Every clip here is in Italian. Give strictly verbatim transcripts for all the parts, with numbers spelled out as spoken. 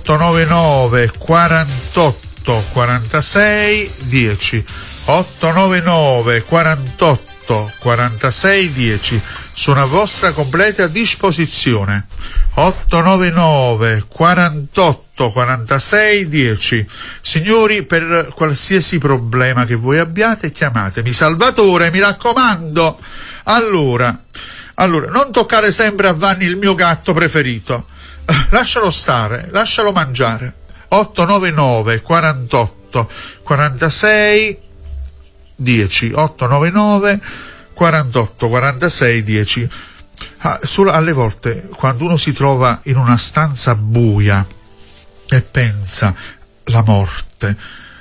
otto nove nove quarantotto quarantasei dieci, otto nove nove quarantotto quarantasei dieci, sono a vostra completa disposizione. otto nove nove quarantotto quarantasei dieci. Signori, per qualsiasi problema che voi abbiate, chiamatemi. Salvatore, mi raccomando. Allora, allora, non toccare sempre a Vanni il mio gatto preferito. Lascialo stare, lascialo mangiare. otto nove nove quarantotto quarantasei dieci, otto nove nove quarantotto quarantasei dieci. Ah, solo alle volte, quando uno si trova in una stanza buia e pensa la morte,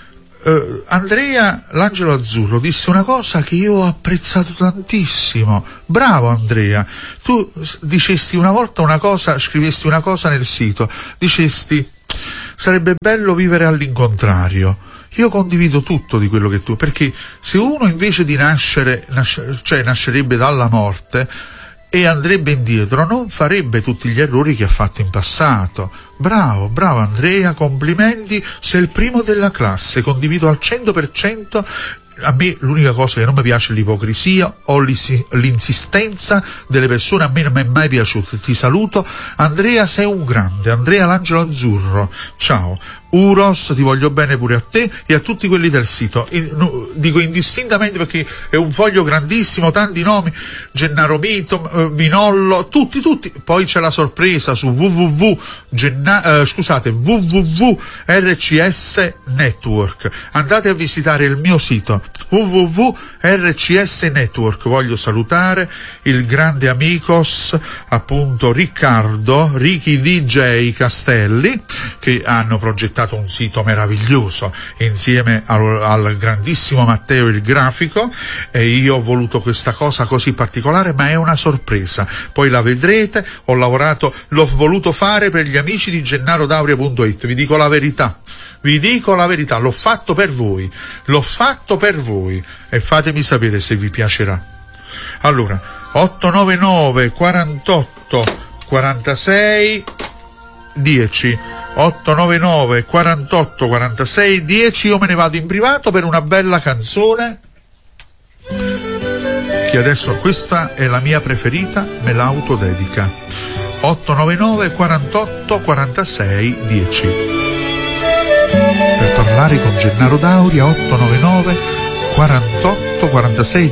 eh, Andrea, l'angelo azzurro, disse una cosa che io ho apprezzato tantissimo. Bravo Andrea, tu dicesti una volta una cosa, scrivesti una cosa nel sito, dicesti sarebbe bello vivere all'incontrario. Io condivido tutto di quello che tu, perché se uno invece di nascere, nasce, cioè nascerebbe dalla morte e andrebbe indietro, non farebbe tutti gli errori che ha fatto in passato. Bravo, bravo Andrea, complimenti, sei il primo della classe, condivido al cento per cento. A me l'unica cosa che non mi piace è l'ipocrisia o l'insistenza delle persone, a me non mi è mai piaciuto. Ti saluto Andrea, sei un grande, Andrea l'angelo azzurro, ciao. Uros, ti voglio bene pure a te e a tutti quelli del sito. In, dico indistintamente perché è un foglio grandissimo, tanti nomi, Gennaro Mito, eh, Minollo, tutti, tutti. Poi c'è la sorpresa su www, Genna, eh, scusate, www R C S Network. Andate a visitare il mio sito www R C S Network. Voglio salutare il grande amicos, appunto Riccardo, Ricky D J Castelli, che hanno progettato un sito meraviglioso insieme al, al grandissimo Matteo il grafico, e io ho voluto questa cosa così particolare, ma è una sorpresa, poi la vedrete. Ho lavorato, l'ho voluto fare per gli amici di gennaro dauria punto it, vi dico la verità, vi dico la verità, l'ho fatto per voi, l'ho fatto per voi e fatemi sapere se vi piacerà. Allora, otto nove nove quarantotto quarantasei dieci, otto nove nove quarantotto quarantasei dieci. Io me ne vado in privato per una bella canzone che adesso, questa è la mia preferita, me l'autodedica. otto nove nove quarantotto quarantasei dieci. Per parlare con Gennaro Dauria, otto nove nove quarantotto quarantasei